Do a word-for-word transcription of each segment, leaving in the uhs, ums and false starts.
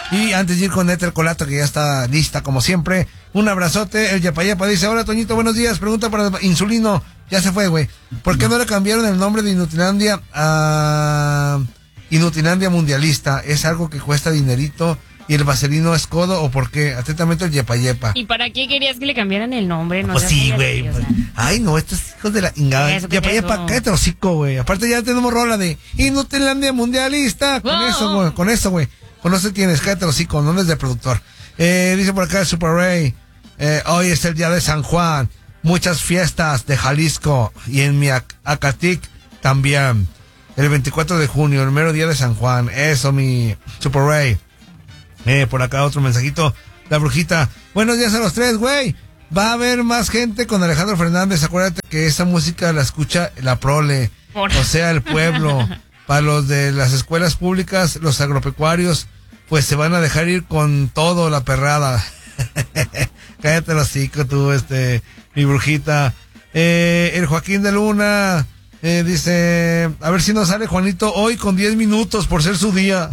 Y antes de ir con Éter Colato, que ya está lista como siempre, un abrazote. El Yapayapa dice, hola Toñito, buenos días, pregunta para Insulino. Ya se fue, güey. ¿Por qué no le cambiaron el nombre de Inutilandia a Inutilandia Mundialista? ¿Es algo que cuesta dinerito y el vaselino es codo o por qué? Atentamente el Yepayepa. ¿Y para qué querías que le cambiaran el nombre? No pues sí, güey. Pues, ay, no, estos hijos de la ingada. Yepayepa, cállate hocico, güey. Aparte ya tenemos rola de Inutilandia Mundialista. Con oh. eso, güey, con eso, güey. Con eso tienes, cállate hocico, no es de productor. Eh, dice por acá el Super Ray, eh, hoy es el día de San Juan. Muchas fiestas de Jalisco y en mi Acatic también. El veinticuatro de junio, el mero día de San Juan. Eso, mi Super Ray. Eh, por acá otro mensajito. La brujita. Buenos días a los tres, güey. Va a haber más gente con Alejandro Fernández. Acuérdate que esa música la escucha la prole. Por... O sea, el pueblo. Para los de las escuelas públicas, los agropecuarios, pues se van a dejar ir con todo la perrada. Cállate el hocico tú, este... mi brujita. Eh, el Joaquín de Luna eh, dice, a ver si nos sale Juanito hoy con diez minutos por ser su día.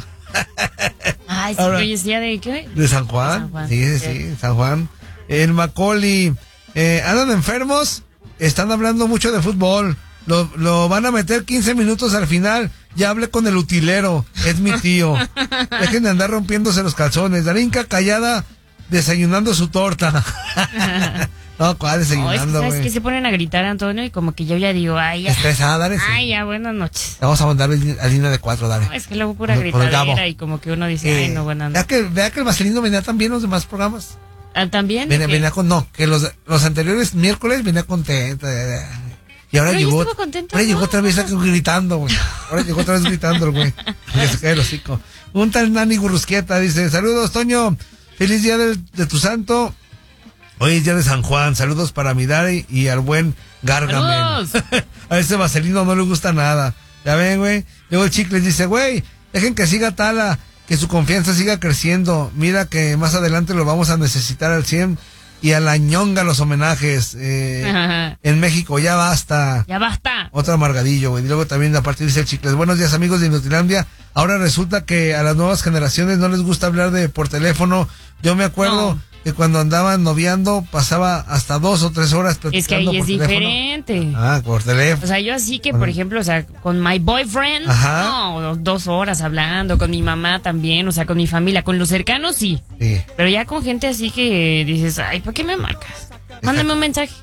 Ay, sí, hoy es día de ¿qué? De San Juan. De San Juan. Sí, sí, sí, San Juan. El Macaulay, eh, andan enfermos, están hablando mucho de fútbol. Lo, lo van a meter quince minutos al final. Ya hablé con el utilero, es mi tío. Dejen de andar rompiéndose los calzones. Darinka callada, desayunando su torta. No, ¿cuál desayunando, güey? No, es que se ponen a gritar, Antonio, y como que yo ya digo, ay, ya. Estresada, dale. Sí. Ay, ya, buenas noches. Vamos a mandar a línea de cuatro, dale. No, es que luego pura gritadera y como que uno dice, eh, ay, no, buenas noches. Vea que, vea que el Vaselino venía también los demás programas. ¿Ah, también? Venía, venía con, no, que los, los anteriores miércoles venía contenta. Y ahora Pero llegó, contento, ahora ¿no? llegó otra vez gritando, güey. Ahora llegó otra vez gritando el güey. Que se cae el hocico. Un tal Nani Gurrusquieta dice, saludos, Toño. Feliz día de, de tu santo. Hoy es día de San Juan, saludos para Midari y al buen Gargamel. A ese Vaselino no le gusta nada. Ya ven, güey. Luego el Chicles dice, güey, dejen que siga Tala, que su confianza siga creciendo. Mira que más adelante lo vamos a necesitar al cien. Y a la ñonga los homenajes. Eh, en México, ya basta. Ya basta. Otro amargadillo, güey. Y luego también a partir dice el Chicles, buenos días amigos de Inutilandia. Ahora resulta que a las nuevas generaciones no les gusta hablar de por teléfono. Yo me acuerdo... No. Que cuando andaban noviando pasaba hasta dos o tres horas platicando. Es que ahí es por diferente. Teléfono. Ah, por teléfono. O sea, yo así que, por bueno. ejemplo, o sea, con my boyfriend, ajá. no, dos horas hablando, con mi mamá también, o sea, con mi familia, con los cercanos sí. Sí. Pero ya con gente así que dices, ay, ¿por qué me marcas? Mándame un mensaje.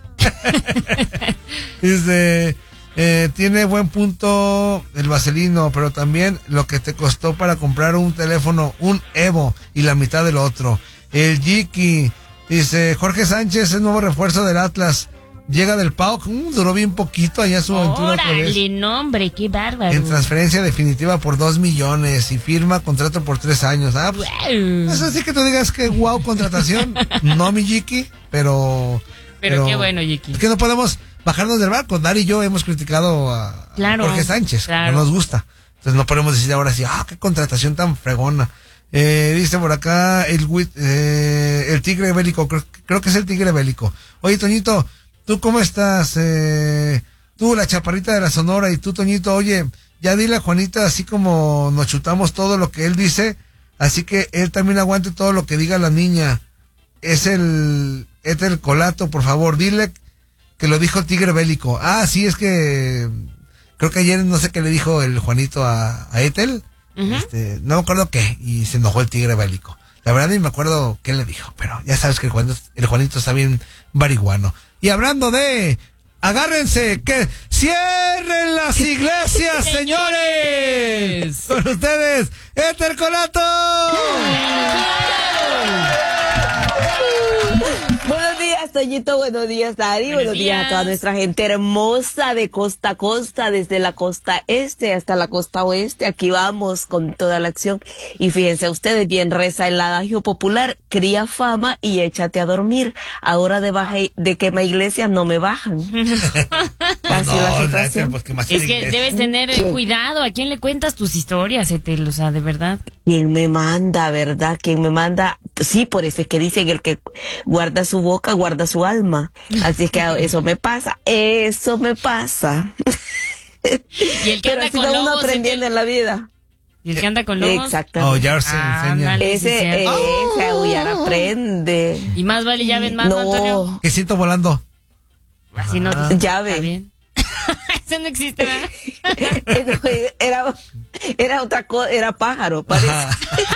Dice, eh, tiene buen punto el Vaselino, pero también lo que te costó para comprar un teléfono, un Evo y la mitad del otro. El Jiki dice, Jorge Sánchez es nuevo refuerzo del Atlas. Llega del P A O C, uh, duró bien poquito allá su aventura. ¡Órale, nombre, qué bárbaro! En transferencia definitiva por dos millones y firma contrato por tres años. Ah, pues, wow. Eso sí que tú digas que wow, contratación. No, mi Jiki, pero, pero... Pero qué bueno, Jiki. Es que no podemos bajarnos del barco. Dar y yo hemos criticado a, claro, a Jorge Sánchez, claro. no nos gusta. Entonces no podemos decir ahora sí, ah, qué contratación tan fregona. Eh, dice por acá el eh, el tigre bélico, creo, creo que es el tigre bélico. Oye, Toñito, ¿tú cómo estás? Eh, tú, la chaparrita de la Sonora, y tú, Toñito, oye, ya dile a Juanita así como nos chutamos todo lo que él dice, así que él también aguante todo lo que diga la niña. Es el Éter Colato, por favor, dile que lo dijo el tigre bélico. Ah, sí, es que creo que ayer no sé qué le dijo el Juanito a, a Ethel. Uh-huh. Este, no me acuerdo qué, y se enojó el tigre bélico. La verdad ni me acuerdo qué le dijo, pero ya sabes que el Juanito, el Juanito está bien marihuano. Y hablando de, agárrense, que cierren las iglesias, señores. Con ustedes, Éter Colato. Buenos días, Toñito, buenos días, Dari, buenos, buenos días. días a toda nuestra gente hermosa de costa a costa, desde la costa este hasta la costa oeste. Aquí vamos con toda la acción. Y fíjense ustedes, bien reza el adagio popular, cría fama y échate a dormir. Ahora de, baja, de quema iglesias no me bajan. Así no, la situación. Pues, es que debes tener ¿Qué? cuidado. ¿A quién le cuentas tus historias, Etel? O sea, de verdad. ¿Quién me manda, verdad? ¿Quién me manda? Sí, por eso es que dicen el que guarda su boca, guarda su alma. Así es que eso me pasa, eso me pasa. Y el que Pero anda así con va uno lobos, aprendiendo el... en la vida. ¿Y el que anda con lobos? Exactamente. Oh, ya se Ah, enseña. ándale. Ese, Oh. ese aullar aprende. Y más vale llave en mano, Antonio. Que siento volando. Así no. Ah. Llave. Está bien. Eso no existe, ¿verdad? Era, era otra cosa, era pájaro, parece. Ajá.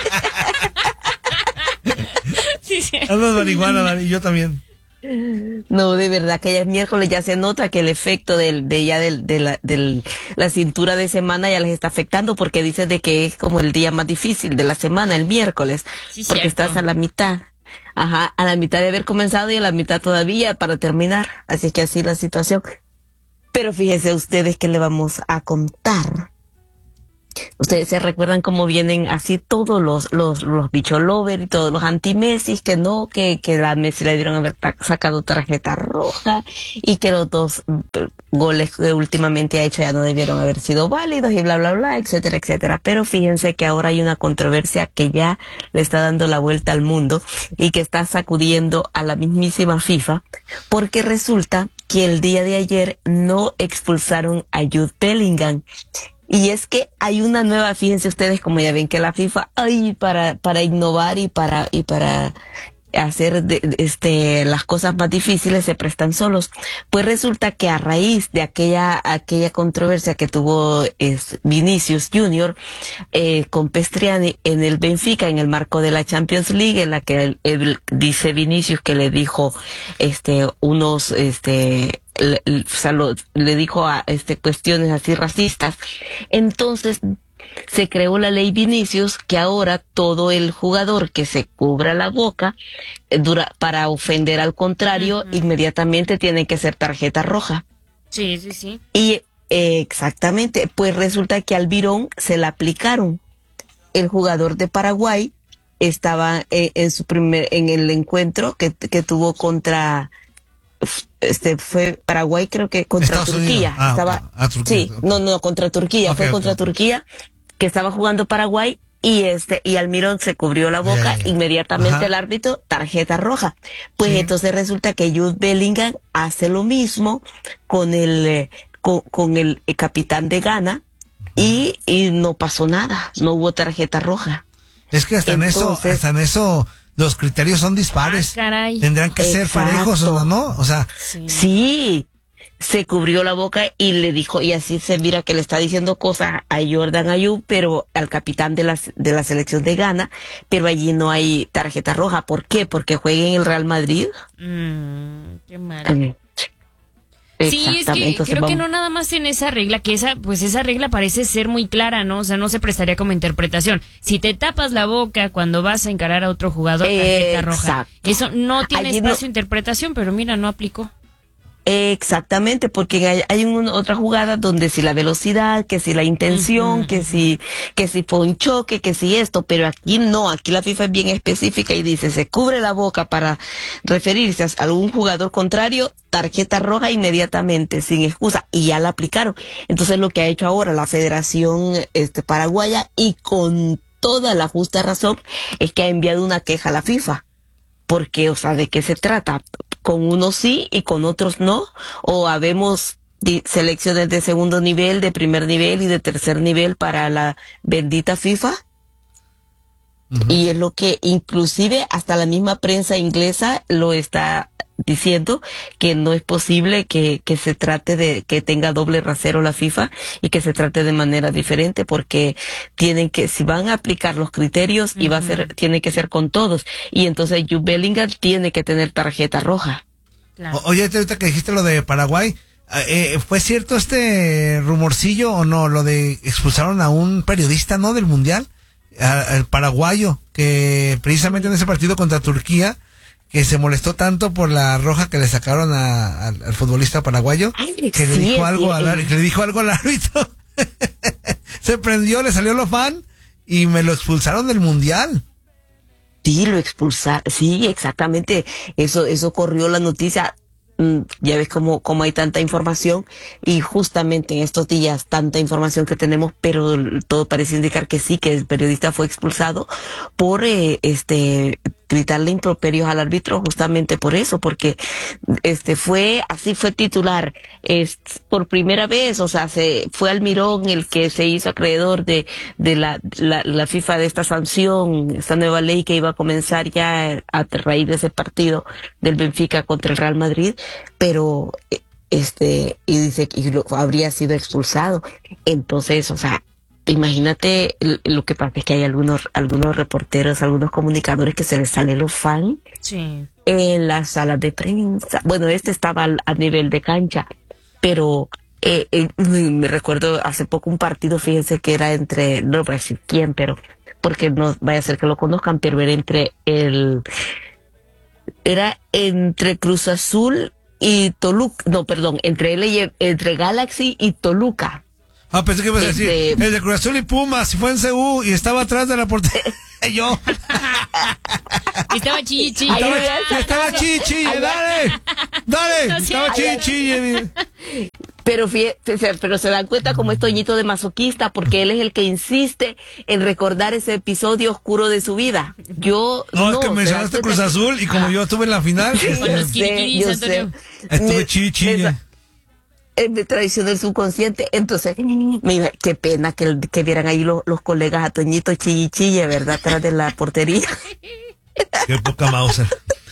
Sí, sí. Andas marihuana, Dani, y yo también. No, de verdad que ya es miércoles, ya se nota que el efecto del, de ya del, de la, del, la cintura de semana ya les está afectando, porque dice de que es como el día más difícil de la semana, el miércoles, Sí, porque cierto. estás a la mitad. Ajá, a la mitad de haber comenzado y a la mitad todavía para terminar. Así que así la situación. Pero fíjense ustedes que le vamos a contar. Ustedes se recuerdan cómo vienen así todos los los los bicho lover y todos los anti-Messi, que no, que, que la Messi le debieron haber ta- sacado tarjeta roja y que los dos eh, goles que últimamente ha hecho ya no debieron haber sido válidos y bla, bla, bla, etcétera, etcétera. Pero fíjense que ahora hay una controversia que ya le está dando la vuelta al mundo y que está sacudiendo a la mismísima FIFA, porque resulta que el día de ayer no expulsaron a Jude Bellingham. Y es que hay una nueva, fíjense ustedes, como ya ven que la FIFA, ay, para, para innovar y para, y para hacer de, de, este, las cosas más difíciles se prestan solos. Pues resulta que a raíz de aquella, aquella controversia que tuvo es, Vinicius Junior eh, con Pestriani en el Benfica, en el marco de la Champions League, en la que él, él, dice Vinicius que le dijo, este, unos, este, Le, le, o sea, lo, le dijo a este cuestiones así racistas. Entonces se creó la ley Vinicius, que ahora todo el jugador que se cubra la boca eh, dura, para ofender al contrario, uh-huh, inmediatamente tiene que ser tarjeta roja. Sí, sí, sí. Y eh, exactamente, pues resulta que al Virón se la aplicaron. El jugador de Paraguay estaba eh, en su primer, en el encuentro que, que tuvo contra este fue Paraguay, creo que contra Estados Turquía. Ah, estaba ah, Turquía. Sí, no, no, contra Turquía, okay, fue contra okay. Turquía, que estaba jugando Paraguay y este y Almirón se cubrió la boca, yeah, yeah. Inmediatamente Ajá. El árbitro, tarjeta roja. Pues sí. Entonces resulta que Jude Bellingham hace lo mismo con el eh, con, con el, el capitán de Ghana y, y no pasó nada, no hubo tarjeta roja. Es que hasta Entonces, en eso, hasta en eso los criterios son dispares. Ah, Tendrán que Exacto. ser parejos, ¿o no? O sea, sí. sí, se cubrió la boca y le dijo, y así se mira que le está diciendo cosas a Jordan Ayew, pero al capitán de la, de la selección de Ghana, pero allí no hay tarjeta roja. ¿Por qué? Porque juega en el Real Madrid. Mm, qué mal. Um, Sí, es que Entonces, creo vamos. que no nada más en esa regla, que esa, pues esa regla parece ser muy clara, ¿no? O sea, no se prestaría como interpretación. Si te tapas la boca cuando vas a encarar a otro jugador, tarjeta roja. Eso no tiene Allí espacio de no... interpretación, pero mira, no aplicó. Exactamente, porque hay, hay una, otra jugada donde si la velocidad, que si la intención, uh-huh. que si que si fue un choque, que si esto, pero aquí no, aquí la FIFA es bien específica y dice, se cubre la boca para referirse a algún jugador contrario, tarjeta roja inmediatamente, sin excusa, y ya la aplicaron. Entonces lo que ha hecho ahora la Federación este, Paraguaya, y con toda la justa razón, es que ha enviado una queja a la FIFA. Porque, o sea, ¿de qué se trata? Con unos sí y con otros no, o habemos selecciones de segundo nivel, de primer nivel y de tercer nivel para la bendita FIFA. Uh-huh. Y es lo que inclusive hasta la misma prensa inglesa lo está diciendo, que no es posible que, que se trate de que tenga doble rasero la FIFA y que se trate de manera diferente, porque tienen que, si van a aplicar los criterios, uh-huh. y va a ser, tiene que ser con todos, y entonces Jude Bellingham tiene que tener tarjeta roja. Claro. O, oye, ahorita que dijiste lo de Paraguay, eh, ¿fue cierto este rumorcillo o no? Lo de expulsaron a un periodista, ¿no? Del Mundial, al paraguayo, que precisamente en ese partido contra Turquía, que se molestó tanto por la roja que le sacaron a, a, al futbolista paraguayo, Ay, que, sí, le dijo algo sí, al, que le dijo algo al árbitro. Se prendió, le salió lo fan y me lo expulsaron del Mundial. Sí, lo expulsaron, sí, exactamente, eso, eso corrió la noticia. Ya ves cómo, cómo hay tanta información, y justamente en estos días tanta información que tenemos, pero todo parece indicar que sí, que el periodista fue expulsado por eh, este gritarle improperios al árbitro justamente por eso, porque este fue, así fue titular, es por primera vez, o sea, se fue Almirón el que se hizo acreedor de, de la, la, la FIFA de esta sanción, esta nueva ley que iba a comenzar ya a raíz de ese partido del Benfica contra el Real Madrid, pero este, y dice que lo, habría sido expulsado. Entonces, o sea, imagínate, lo que pasa es que hay algunos algunos reporteros, algunos comunicadores que se les salen los fans sí. en las salas de prensa. Bueno, este estaba al, a nivel de cancha, pero eh, eh, me recuerdo hace poco un partido, fíjense que era entre, no voy a decir quién, pero porque no vaya a ser que lo conozcan, pero era entre el, era entre Cruz Azul y Toluca, no, perdón, entre él y, entre Galaxy y Toluca. Ah, pensé que ibas a decir, Desde... el de Cruz Azul y Pumas, si fue en C U y estaba atrás de la portería. Yo. Y estaba chille, chille. Estaba, estaba chille, chille, dale. Dale, No, estaba sí. chille, chille. Pero, fíjate, pero se dan cuenta como es Toñito de masoquista, porque él es el que insiste en recordar ese episodio oscuro de su vida. Yo No, no. es que mencionaste Cruz Azul y como yo estuve en la final, Sí, Con yo los sé, quiriquiris, yo Antonio. sé. estuve Me- chille, chille. esa- eh, me traicionó el subconsciente. Entonces, me iba- qué pena que, que vieran ahí los, los colegas a Toñito chille chille, ¿verdad? Atrás de la portería. Qué poca Mauser.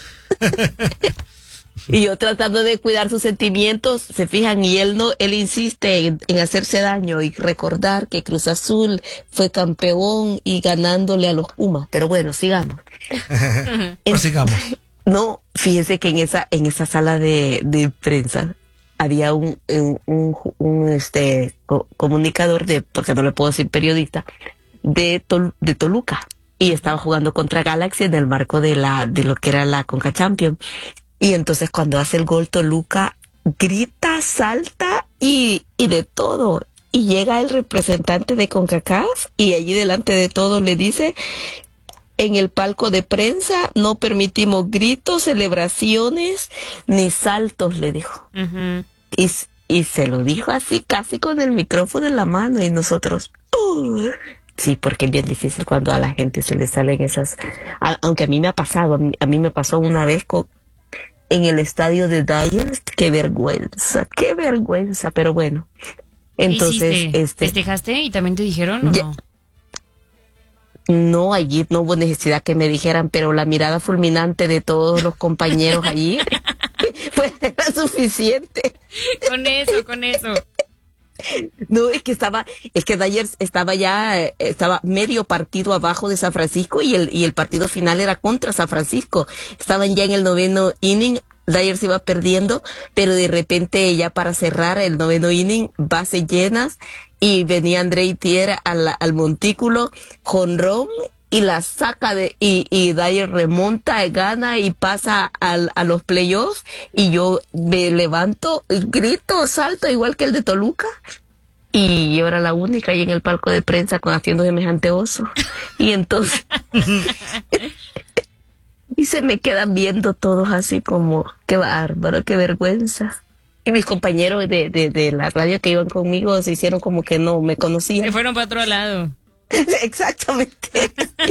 Y yo tratando de cuidar sus sentimientos, se fijan, y él no, él insiste en, en hacerse daño y recordar que Cruz Azul fue campeón y ganándole a los Pumas. Pero bueno, sigamos. Pues sigamos. No, fíjense que en esa, en esa sala de, de prensa había un, un, un, un, este co- comunicador de, porque no le puedo decir periodista, de, Tol- de Toluca. Y estaba jugando contra Galaxy en el marco de la, de lo que era la Conca Champions. Y entonces cuando hace el gol Toluca, grita, salta y, y de todo. Y llega el representante de CONCACAF y allí delante de todo le dice, en el palco de prensa no permitimos gritos, celebraciones, ni saltos, le dijo. Ujú. Y, s- y se lo dijo así, casi con el micrófono en la mano y nosotros... "Uh". Sí, porque es bien difícil cuando a la gente se le salen esas... a- aunque a mí me ha pasado, a mí, a mí me pasó una vez con... en el estadio de Dyers, qué vergüenza, qué vergüenza, pero bueno. Entonces, ¿Hiciste? este, ¿Festejaste y también te dijeron o Ya- no? no, allí no hubo necesidad que me dijeran, pero la mirada fulminante de todos los compañeros allí pues era suficiente. Con eso, con eso. No, es que estaba, es que Dyers estaba ya, eh, estaba medio partido abajo de San Francisco y el, y el partido final era contra San Francisco. Estaban ya en el noveno inning, Dyers iba perdiendo, pero de repente ya para cerrar el noveno inning, bases llenas, y venía André Thier al, al montículo, jonrón, y la saca de, y, y Dyer remonta, gana y pasa al, a los playoffs, y yo me levanto, grito, salto igual que el de Toluca, y yo era la única ahí en el palco de prensa con haciendo semejante oso, y entonces, y se me quedan viendo todos así como, qué bárbaro, qué vergüenza. Y mis compañeros de, de, de la radio que iban conmigo se hicieron como que no me conocían. Se fueron para otro lado. Exactamente.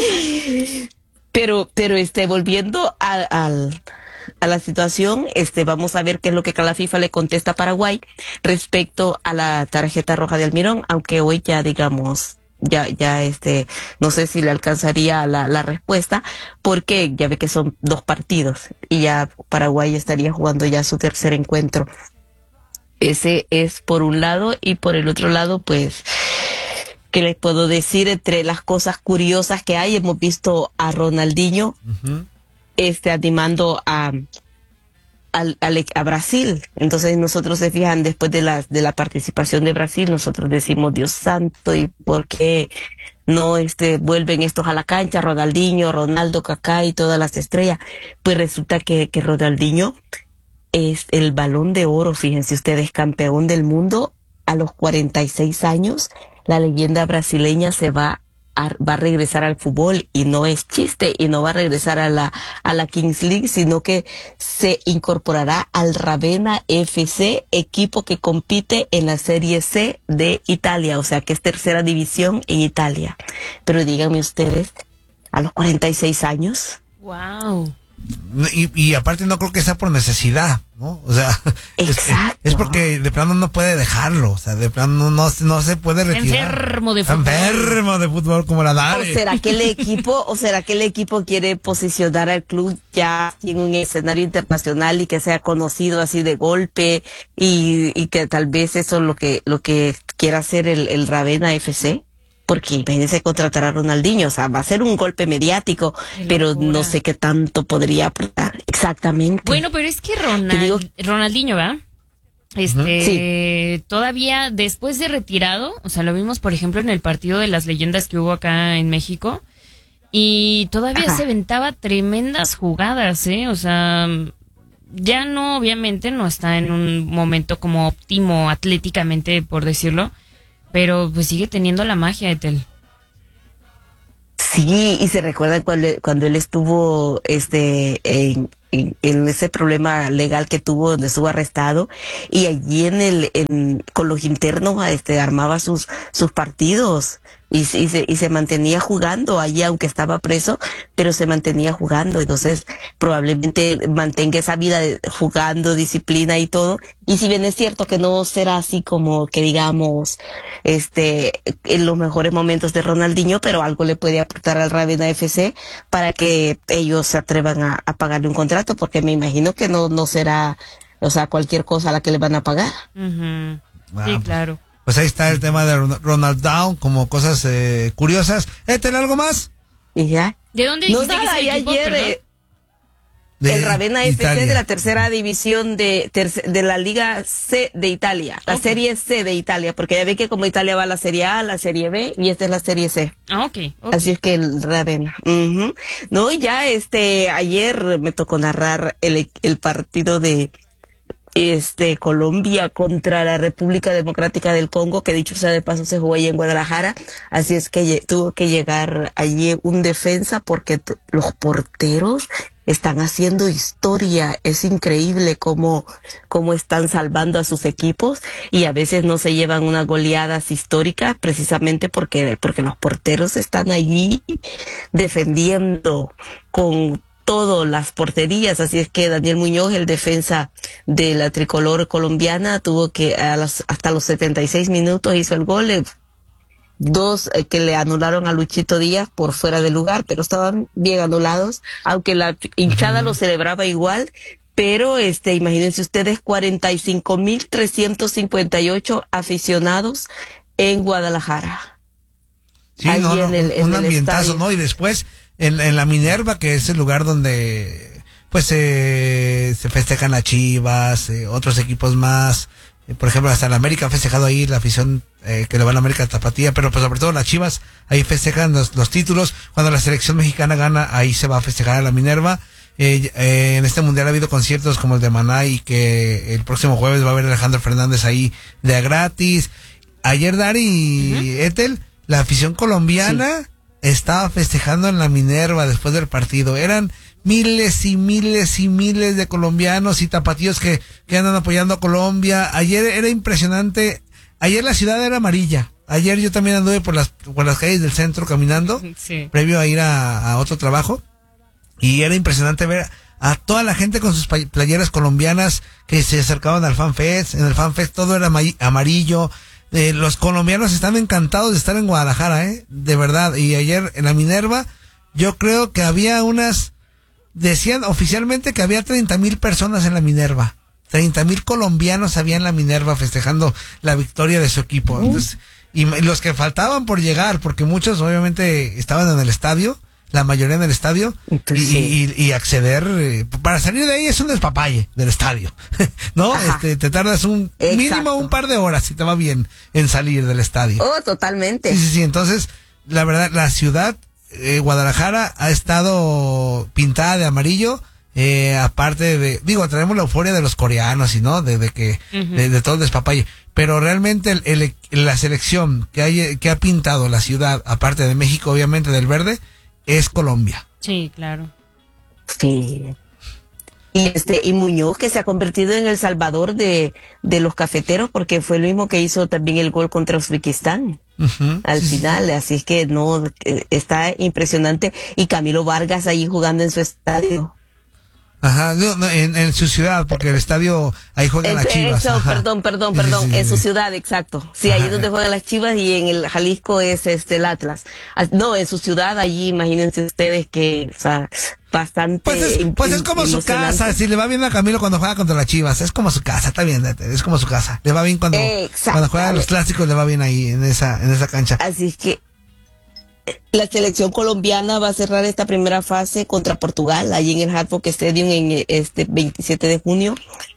Pero, pero este, volviendo a, al, a la situación, este, vamos a ver qué es lo que la FIFA le contesta a Paraguay respecto a la tarjeta roja de Almirón, aunque hoy ya digamos, ya, ya este, no sé si le alcanzaría la, la respuesta, porque ya ve que son dos partidos y ya Paraguay estaría jugando ya su tercer encuentro. Ese es por un lado, y por el otro lado, pues, ¿qué les puedo decir? Entre las cosas curiosas que hay, hemos visto a Ronaldinho Uh-huh. este, animando a, al- al- a Brasil. Entonces nosotros, se fijan, después de la, de la participación de Brasil, nosotros decimos, Dios santo, ¿y por qué no este, vuelven estos a la cancha? Ronaldinho, Ronaldo, Kaká y todas las estrellas. Pues resulta que, que Ronaldinho es el Balón de Oro, fíjense ustedes, campeón del mundo a los cuarenta y seis años. La leyenda brasileña se va a, va a regresar al fútbol, y no es chiste, y no va a regresar a la, a la Kings League, sino que se incorporará al Ravenna F C, equipo que compite en la Serie C de Italia, o sea que es tercera división en Italia. Pero díganme ustedes, a los cuarenta y seis años, Wow. Y, y aparte no creo que sea por necesidad, ¿no? O sea, es, es porque de plano no puede dejarlo, o sea, de plano no, no se puede retirar. Enfermo de fútbol. Enfermo de fútbol como la Dare. ¿O será que el equipo, o será que el equipo quiere posicionar al club ya en un escenario internacional y que sea conocido así de golpe y, y que tal vez eso es lo que, lo que quiera hacer el, el Ravenna F C? Porque imagínense contratar a Ronaldinho, o sea, va a ser un golpe mediático, pero no sé qué tanto podría aportar exactamente. Bueno, pero es que Ronald, digo, Ronaldinho, ¿va? Este, sí. Todavía después de retirado, o sea, lo vimos por ejemplo en el partido de las leyendas que hubo acá en México, y todavía Ajá. se aventaba tremendas jugadas, ¿eh? O sea, ya no, obviamente no está en un momento como óptimo atléticamente, por decirlo, pero pues sigue teniendo la magia, Etel. Sí, y se recuerda cuando, cuando él estuvo este en, en, en ese problema legal que tuvo, donde estuvo arrestado, y allí en el en, con los internos este armaba sus sus partidos y, y se y se mantenía jugando allí, aunque estaba preso, pero se mantenía jugando. Entonces probablemente mantenga esa vida de jugando, disciplina y todo. Y si bien es cierto que no será así como que digamos este en los mejores momentos de Ronaldinho, pero algo le puede aportar al Ravenna F C para que ellos se atrevan a, a pagarle un contrato, porque me imagino que no no será, o sea, cualquier cosa a la que le van a pagar. Uh-huh. Wow. Sí, claro. Pues ahí está el tema de Ronald Down, como cosas eh, curiosas. ¿Eh, ¿Tiene algo más? ¿Y ya? ¿De dónde no, dijiste nada, que es el equipo, ayer eh, de el Ravenna F C de la tercera división de terce, de la Liga C de Italia, la okay. Serie C de Italia, porque ya ve que como Italia va a la Serie A, la Serie B, y esta es la Serie C. Ah, okay, ok. Así es que el Ravenna. Uh-huh. No, ya este, ayer me tocó narrar el, el partido de este Colombia contra la República Democrática del Congo, que dicho sea de paso se jugó allí en Guadalajara, así es que tuvo que llegar allí un defensa porque t- los porteros están haciendo historia. Es increíble cómo, cómo están salvando a sus equipos, y a veces no se llevan unas goleadas históricas precisamente porque, porque los porteros están allí defendiendo con todas las porterías. Así es que Daniel Muñoz, el defensa de la tricolor colombiana, tuvo que a los, hasta los setenta y seis minutos hizo el gol. Eh, dos eh, que le anularon a Luchito Díaz por fuera de lugar, pero estaban bien anulados, aunque la hinchada uh-huh. lo celebraba igual. Pero este, imagínense ustedes, cuarenta y cinco mil trescientos cincuenta y ocho aficionados en Guadalajara. Sí, Allí no, no, en el, en un el ambientazo, estadio. ¿No? Y después En, en la Minerva, que es el lugar donde pues eh, se festejan las Chivas, eh, otros equipos más, eh, por ejemplo hasta la América ha festejado ahí la afición eh, que le va a la América Tapatía, pero pues sobre todo las Chivas ahí festejan los, los títulos. Cuando la selección mexicana gana, ahí se va a festejar a la Minerva. Eh, eh, en este mundial ha habido conciertos como el de Maná, y que el próximo jueves va a haber Alejandro Fernández ahí de a gratis. Ayer Dari y uh-huh. Etel, la afición colombiana sí. estaba festejando en la Minerva después del partido. Eran miles y miles y miles de colombianos y tapatíos que, que andan apoyando a Colombia. Ayer era impresionante. Ayer la ciudad era amarilla. Ayer yo también anduve por las, por las calles del centro caminando, sí. previo a ir a, a otro trabajo. Y era impresionante ver a toda la gente con sus playeras colombianas que se acercaban al FanFest. En el FanFest todo era amarillo. Eh, los colombianos están encantados de estar en Guadalajara, eh, de verdad. Y ayer en la Minerva, yo creo que había unas, decían oficialmente que había treinta mil personas en la Minerva. treinta mil colombianos había en la Minerva festejando la victoria de su equipo. Entonces, y los que faltaban por llegar, porque muchos obviamente estaban en el estadio, la mayoría en el estadio, y, y, y acceder, eh, para salir de ahí es un despapalle del estadio, ¿no? Ajá. Este, te tardas un Exacto. mínimo un par de horas, si te va bien, en salir del estadio. Oh, totalmente. Sí, sí, sí, entonces, la verdad, la ciudad, eh, Guadalajara, ha estado pintada de amarillo, eh, aparte de, digo, traemos la euforia de los coreanos, y no, de, de que, uh-huh. de, de todo el despapalle, pero realmente el, el, la selección que hay, que ha pintado la ciudad, aparte de México, obviamente, del verde, es Colombia. Sí, claro. Sí. Y este, y Muñoz, que se ha convertido en el salvador de, de los cafeteros, porque fue el mismo que hizo también el gol contra Uzbekistán. Uh-huh. Al sí, final, sí. Así es que no, está impresionante. Y Camilo Vargas ahí jugando en su estadio. Ajá, no, no, en, en su ciudad, porque el estadio, ahí juegan las Chivas. Eso, perdón, perdón, perdón, sí, sí, sí, en su ciudad, exacto. Sí, ahí es donde juegan las Chivas y en el Jalisco es este el Atlas. No, en su ciudad, allí, imagínense ustedes que, o sea, bastante. Pues es, pues es como su casa, si le va bien a Camilo cuando juega contra las Chivas, es como su casa, está bien, es como su casa. Le va bien cuando, cuando juegan los clásicos, le va bien ahí, en esa, en esa cancha. Así es que la selección colombiana va a cerrar esta primera fase contra Portugal, allí en el Hard Rock Stadium en este veintisiete de junio.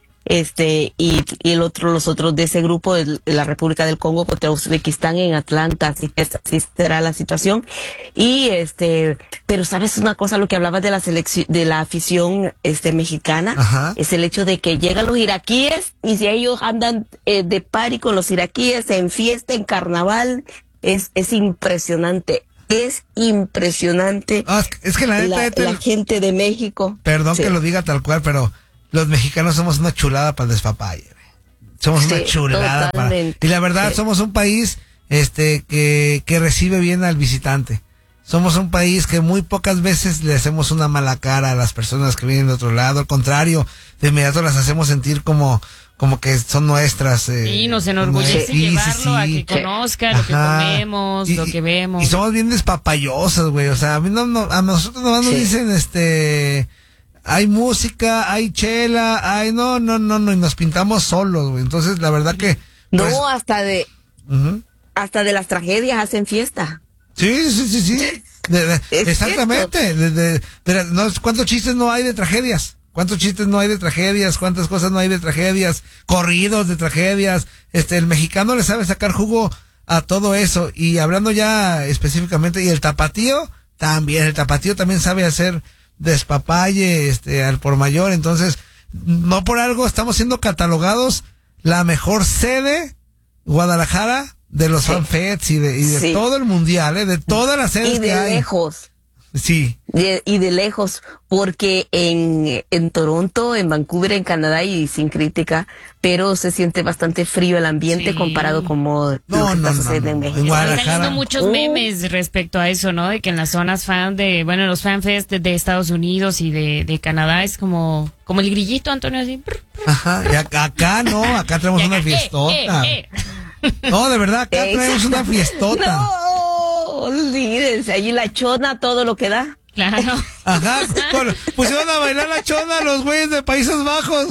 Este, y, y el otro, los otros de ese grupo, de la República del Congo contra Uzbekistán en Atlanta, así que así será la situación. Y este, pero sabes una cosa, lo que hablabas de la selección, de la afición, este, mexicana, ajá, es el hecho de que llegan los iraquíes y si ellos andan eh, de party con los iraquíes en fiesta, en carnaval, es, es impresionante. Es impresionante. Ah, es que la, neta, la, este, la gente de México. Perdón sí. que lo diga tal cual, pero los mexicanos somos una chulada para el despapalle. Somos sí, una chulada totalmente. para. Y la verdad, sí. somos un país este que, que recibe bien al visitante. Somos un país que muy pocas veces le hacemos una mala cara a las personas que vienen de otro lado. Al contrario, de inmediato las hacemos sentir como como que son nuestras. Eh, sí, nos enorgullece sí, llevarlo sí, sí. a que conozca Ajá. lo que comemos, y, lo que vemos. Y somos bien despapallosos, güey. O sea, a mí no, no a nosotros nomás sí. nos dicen, este, hay música, hay chela, hay no, no, no, no, y nos pintamos solos, güey. Entonces, la verdad que. Pues, no, hasta de, uh-huh. hasta de las tragedias hacen fiesta. Sí, sí, sí, sí. De, de, exactamente. De, de, de, no, ¿cuántos chistes no hay de tragedias? ¿Cuántos chistes no hay de tragedias? ¿Cuántas cosas no hay de tragedias? Corridos de tragedias. Este, el mexicano le sabe sacar jugo a todo eso. Y hablando ya específicamente, y el tapatío también, el tapatío también sabe hacer despapalle, este, al por mayor. Entonces, no por algo estamos siendo catalogados la mejor sede, Guadalajara, de los sí. fanfests y de, y de sí. todo el mundial, ¿eh? De todas las sedes y de que hay. lejos. Sí. De, y de lejos, porque en, en Toronto, en Vancouver, en Canadá, y sin crítica, pero se siente bastante frío el ambiente sí. comparado como no, lo que no, está no, sucediendo no, en no. México. Están saliendo muchos uh. memes respecto a eso, ¿no? De que en las zonas fan de, bueno, los fanfests de, de Estados Unidos y de, de Canadá es como, como el grillito, Antonio, así. Ajá, y acá, acá no, acá tenemos acá, una fiestota. Eh, eh, eh. No, de verdad, acá tenemos una fiestota. No, olvídense, allí la chona, todo lo que da. Claro. Ajá, bueno, pusieron a bailar la chona los güeyes de Países Bajos.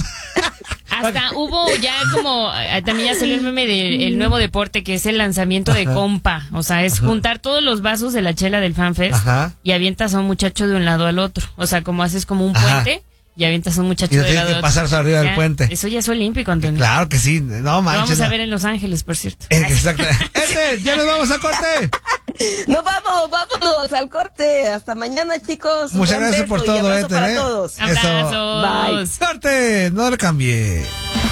Hasta hubo ya como, también ya salió el meme del nuevo deporte que es el lanzamiento Ajá. de compa. O sea, es Ajá. juntar todos los vasos de la chela del FanFest Ajá. y avientas a un muchacho de un lado al otro. O sea, como haces como un Ajá. puente y avientas a un muchacho y no de lado al otro. Tienes que pasarse arriba ya, del puente. Eso ya es olímpico, Antonio. Claro que sí, no manches. Lo vamos a no. ver en Los Ángeles, por cierto. Exacto. Este, ya nos vamos a corte. Nos vamos, vámonos al corte. Hasta mañana, chicos. Muchas gracias por todo, Éter. Para ¿eh? todos. Abrazos. Bye. Corte, no le cambie.